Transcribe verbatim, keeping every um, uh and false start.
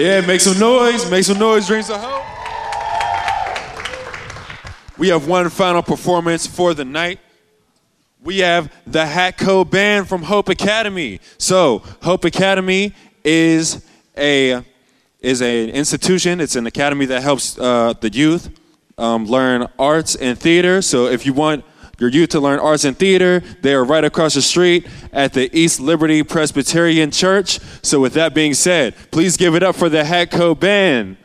Yeah, make some noise. Make some noise, Dreams of Hope. We have one final performance for the night. We have the Hatco Band from Hope Academy. So Hope Academy is a is an institution. It's an academy that helps uh, the youth um, learn arts and theater. So if you want your youth to learn arts and theater, they are right across the street at the East Liberty Presbyterian Church. So with that being said, please give it up for the Hatco Band.